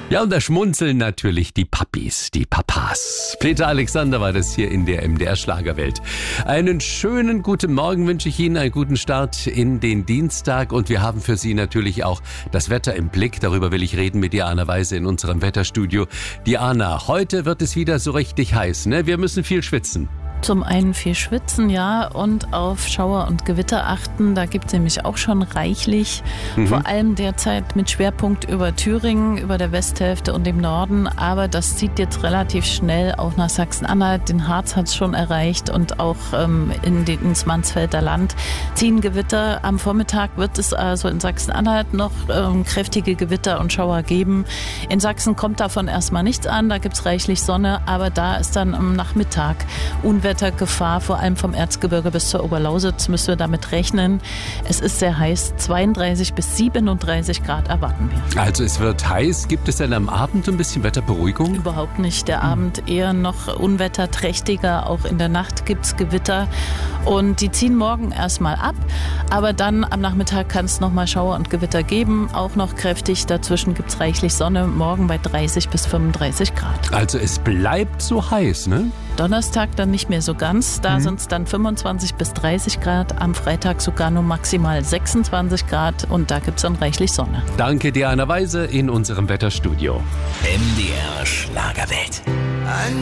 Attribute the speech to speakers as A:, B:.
A: Ja, und da schmunzeln natürlich die Papis, die Papas. Peter Alexander war das hier in der MDR-Schlagerwelt. Einen schönen guten Morgen wünsche ich Ihnen, einen guten Start in den Dienstag. Und wir haben für Sie natürlich auch das Wetter im Blick. Darüber will ich reden mit Diana Weise in unserem Wetterstudio. Diana, heute wird es wieder so richtig heiß, ne? Wir müssen viel schwitzen.
B: Zum einen viel schwitzen, ja, und auf Schauer und Gewitter achten. Da gibt es nämlich auch schon reichlich. Vor allem derzeit mit Schwerpunkt über Thüringen, über der Westhälfte und dem Norden. Aber das zieht jetzt relativ schnell auch nach Sachsen-Anhalt. Den Harz hat es schon erreicht und auch ins Mansfelder Land ziehen Gewitter. Am Vormittag wird es also in Sachsen-Anhalt noch kräftige Gewitter und Schauer geben. In Sachsen kommt davon erstmal nichts an. Da gibt es reichlich Sonne, aber da ist dann am Nachmittag Unwettergefahr, vor allem vom Erzgebirge bis zur Oberlausitz müssen wir damit rechnen. Es ist sehr heiß, 32 bis 37 Grad erwarten wir.
A: Also es wird heiß. Gibt es denn am Abend ein bisschen Wetterberuhigung?
B: Überhaupt nicht. Der Abend eher noch unwetterträchtiger. Auch in der Nacht gibt es Gewitter und die ziehen morgen erstmal ab. Aber dann am Nachmittag kann es nochmal Schauer und Gewitter geben, auch noch kräftig. Dazwischen gibt es reichlich Sonne, morgen bei 30 bis 35 Grad.
A: Also es bleibt so heiß, ne?
B: Donnerstag dann nicht mehr so ganz, da sind es dann 25 bis 30 Grad, am Freitag sogar nur maximal 26 Grad und da gibt es dann reichlich Sonne.
A: Danke Diana Weise in unserem Wetterstudio.
C: MDR Schlagerwelt.